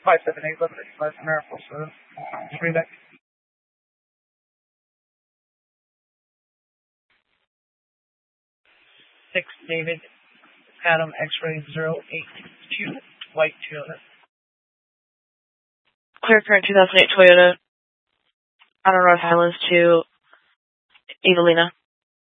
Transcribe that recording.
578 Limited, West Miracle, sir. Read that. 6 David Adam X-ray 082 White Toyota. Clear current 2008 Toyota. Outer North Highlands to Evelina.